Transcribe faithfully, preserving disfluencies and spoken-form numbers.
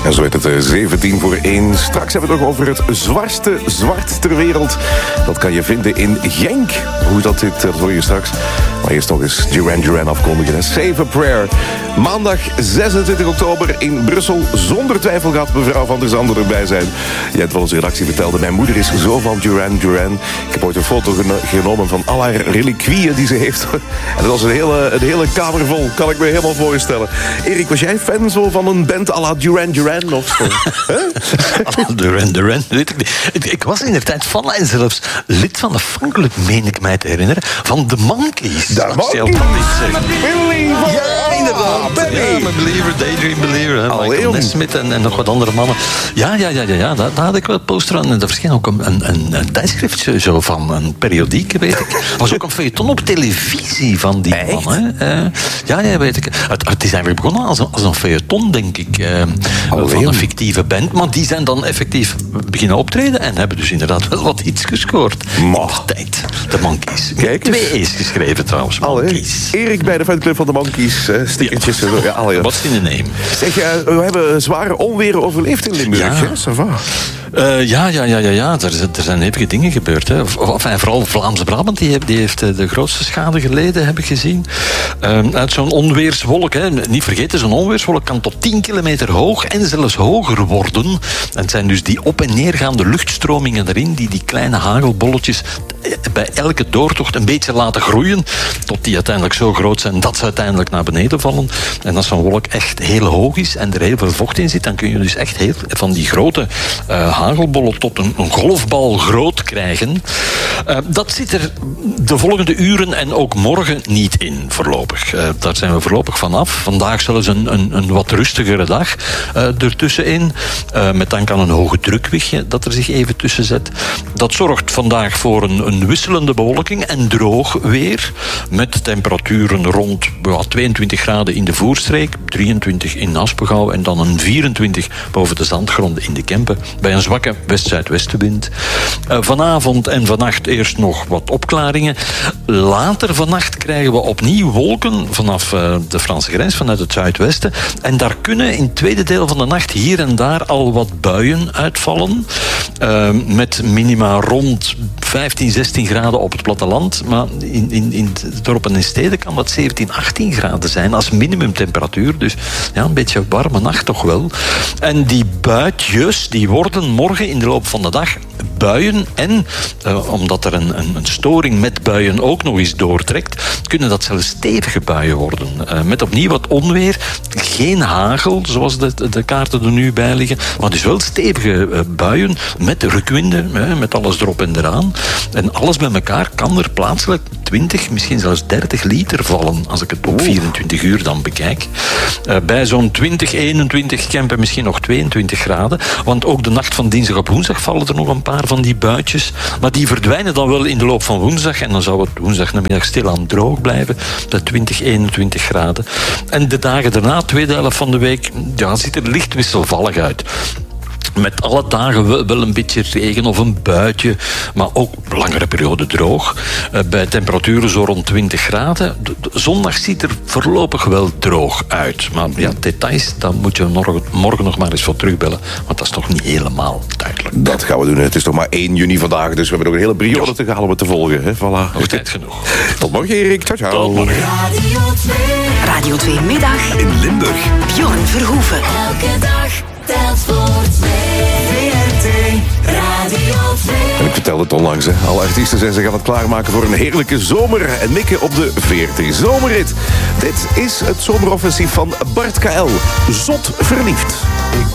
En zo werd het zeventien voor één. Straks hebben we het nog over het zwartste zwart ter wereld. Dat kan je vinden in Genk. Hoe dat zit, dat hoor je straks. Maar eerst nog eens Duran Duran afkondigen. Save a Prayer. Maandag zesentwintig oktober in Brussel. Zonder twijfel gaat mevrouw Van der Zanden erbij zijn. Jij hebt van onze redactie vertelde. Mijn moeder is zo van Duran Duran. Ik heb ooit een foto genomen van al haar reliquieën die ze heeft. En dat was een hele, een hele kamer vol. Kan ik me helemaal voorstellen. Erik, was jij fan zo van een band à la Duran Duran of zo? Huh? Duran Duran, weet ik niet. Ik, ik was in de tijd fan en zelfs lid van de fanclub, meen ik mij te herinneren, van de Monkees. De Monkees? Ja, inderdaad. Baby. Ja, mijn believer, Daydream Believer. Hè, Michael Nesmith en, en nog wat andere mannen. Ja, ja, ja, ja, ja daar, daar had ik wel een poster aan. En er verscheen ook een, een, een, een tijdschriftje zo van, een periodiek, weet ik. Er was ook een feuilleton op televisie van die Echt? man. Hè. Uh, ja, ja, weet ik. Het, het is eigenlijk begonnen als een, als een feuilleton, denk ik. Uh, van een fictieve band. Maar die zijn dan effectief beginnen optreden en hebben dus inderdaad wel wat hits gescoord. Maar. Tijd. De Monkees. Kijk eens. Twee E's geschreven trouwens. Monkees. Erik bij de fanclub van de Monkees. Uh, stickertjes. Ja. Ja, allee. What's in the name? Zeg, uh, we hebben zware onweren overleefd in Limburg. Ja. Hè? Ça va. Uh, ja, ja, ja, ja, ja. Er, er zijn hevige dingen gebeurd. Hè. Enfin, vooral Vlaams-Brabant die heeft, die heeft de grootste schade geleden, heb ik gezien. Uh, uit zo'n onweerswolk. Hè. Niet vergeten, zo'n onweerswolk kan tot tien kilometer hoog en zelfs hoger worden. En het zijn dus die op- en neergaande luchtstromingen erin die die kleine hagelbolletjes bij elke doortocht een beetje laten groeien, tot die uiteindelijk zo groot zijn dat ze uiteindelijk naar beneden vallen. En als zo'n wolk echt heel hoog is en er heel veel vocht in zit, dan kun je dus echt heel, van die grote uh, hagelbollen tot een, een golfbal groot krijgen. Uh, dat zit er de volgende uren en ook morgen niet in, voorlopig. Uh, daar zijn we voorlopig vanaf. Vandaag zelfs een, een, een wat rustigere dag uh, ertussenin. Uh, met dank aan een hoge drukwichtje dat er zich even tussen zet. Dat zorgt vandaag voor een, een wisselende bewolking en droog weer. Met temperaturen rond ja, tweeëntwintig graden in de Voerstreek, drieëntwintig in Aspengouw en dan een vierentwintig boven de zandgronden in de Kempen. Bij een zwakke west-zuidwestenwind. Uh, vanavond en vannacht eerst nog wat opklaringen. Later vannacht krijgen we opnieuw wolken vanaf uh, de Franse grens, vanuit het zuidwesten. En daar kunnen in het tweede deel van de nacht hier en daar al wat buien uitvallen. Uh, met minima rond vijftien, zestien graden op het platteland. Maar in, in, in dorpen en steden kan dat zeventien, achttien graden zijn als minimumtemperatuur. Dus ja, een beetje warme nacht toch wel. En die buitjes, die worden morgen in de loop van de dag buien. En uh, omdat er een, een, een storing met buien ook nog eens doortrekt, kunnen dat zelfs stevige buien worden. Uh, met opnieuw wat onweer. Geen hagel, zoals de, de kaarten er nu bij liggen. Maar dus wel stevige uh, buien met rukwinden, uh, met alles erop en eraan. En alles bij elkaar kan er plaatselijk twintig, misschien zelfs dertig liter vallen, als ik het op vierentwintig uur dan bekijk. Uh, bij zo'n twintig, eenentwintig Kempen misschien nog tweeëntwintig graden. Want ook de nacht van dinsdag op woensdag vallen er nog een paar van die buitjes. Maar die verdwijnen dan wel in de loop van woensdag. En dan zou het woensdag namiddag stilaan droog blijven. De twintig, eenentwintig graden. En de dagen daarna, tweede helft van de week, ja, ziet er licht wisselvallig uit. Met alle dagen wel een beetje regen of een buitje, maar ook een langere periode droog. Uh, bij temperaturen zo rond twintig graden. De, de zondag ziet er voorlopig wel droog uit. Maar ja, details, daar moet je morgen, morgen nog maar eens voor terugbellen. Want dat is toch niet helemaal duidelijk. Dat gaan we doen. Het is nog maar één juni vandaag, dus we hebben nog een hele periode te gaan om het te volgen. Hè? Voilà. Nog tijd genoeg. Tot morgen, Erik. Ciao, ciao. Tot morgen. Radio twee. Radio twee Middag. In Limburg. Bjorn Verhoeven. Elke dag telt voor twee. V R T Radio twee. En ik vertelde het onlangs, hè. Alle artiesten zijn zich aan het klaarmaken voor een heerlijke zomer. En mikken op de V R T Zomerrit. Dit is het zomeroffensief van Bart K L. Zot verliefd. Ik